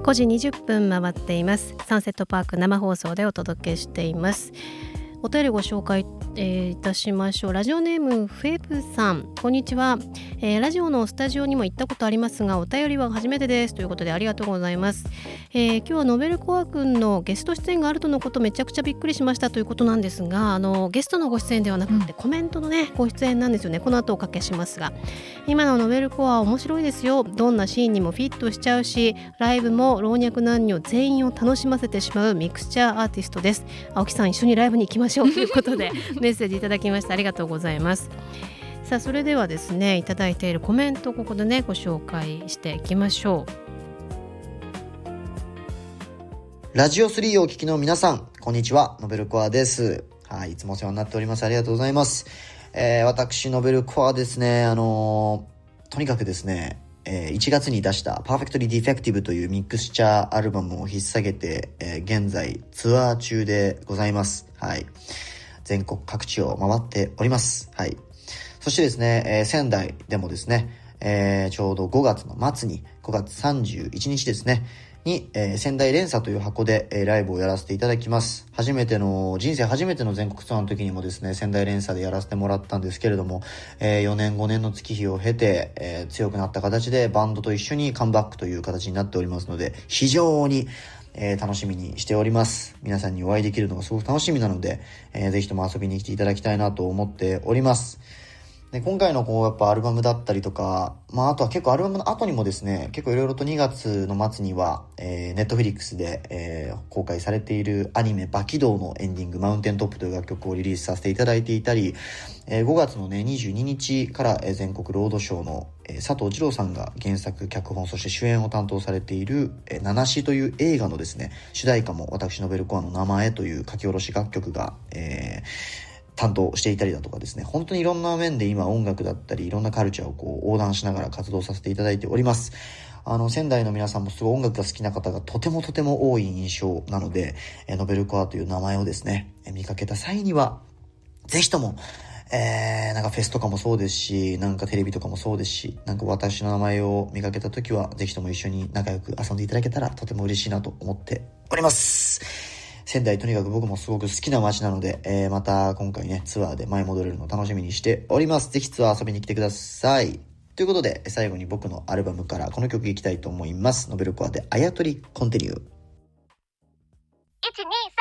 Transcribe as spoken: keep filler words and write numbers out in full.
ごじにじゅっぷん回っています。サンセットパーク生放送でお届けしています。お便りご紹介、えー、いたしましょう。ラジオネームフェブさん、こんにちは、えー、ラジオのスタジオにも行ったことありますがお便りは初めてですということでありがとうございます。えー、今日はノベルコア君のゲスト出演があるとのことめちゃくちゃびっくりしましたということなんですが、あのゲストのご出演ではなくて、うん、コメントのねご出演なんですよね。この後おかけしますが、今のノベルコア面白いですよ。どんなシーンにもフィットしちゃうし、ライブも老若男女全員を楽しませてしまうミクスチャーアーティストです。青木さん一緒にライブに行きましょうということでメッセージいただきましてありがとうございます。さあそれではですね、いただいているコメントをここでねご紹介していきましょう。ラジオスリーをお聞きの皆さん、こんにちは、ノベルコアです。はい、いつもお世話になっております。ありがとうございます。えー、私ノベルコアですね、あのー、とにかくですね、えー、いちがつに出した Perfectly Defective というミクスチャーアルバムを引っ提げて、えー、現在ツアー中でございます。はい。全国各地を回っております。はい。そしてですね、えー、仙台でもですね、えー、ちょうどごがつの末に、ごがつさんじゅういちにちですね、に、えー、仙台連鎖という箱で、えー、ライブをやらせていただきます。初めての、人生初めての全国ツアーの時にもですね、仙台連鎖でやらせてもらったんですけれども、えー、よねんごねんの月日を経て、えー、強くなった形でバンドと一緒にカムバックという形になっておりますので、非常にえー、楽しみにしております。皆さんにお会いできるのがすごく楽しみなので、えー、ぜひとも遊びに来ていただきたいなと思っております。で、今回のこうやっぱアルバムだったりとか、まああとは結構アルバムの後にもですね、結構いろいろとにがつの末には、えー、ネットフリックスで、えー、公開されているアニメバキドーのエンディングマウンテントップという楽曲をリリースさせていただいていたり、えー、ごがつのねにじゅうににちから、えー、全国ロードショーの、えー、佐藤二朗さんが原作脚本そして主演を担当されている、えー、ナナシという映画のですね主題歌も私ノベルコアの名前という書き下ろし楽曲が、えー担当していたりだとかですね、本当にいろんな面で今音楽だったりいろんなカルチャーをこう横断しながら活動させていただいております。あの仙台の皆さんもすごい音楽が好きな方がとてもとても多い印象なので、えノベルコアという名前をですね見かけた際にはぜひともえー、なんかフェスとかもそうですし、なんかテレビとかもそうですし、なんか私の名前を見かけたときはぜひとも一緒に仲良く遊んでいただけたらとても嬉しいなと思っております。仙台とにかく僕もすごく好きな街なので、えー、また今回ねツアーで前戻れるのを楽しみにしております。ぜひツアー遊びに来てください。ということで最後に僕のアルバムからこの曲いきたいと思います。ノベルコアであやとりコンティニュー。いちにさん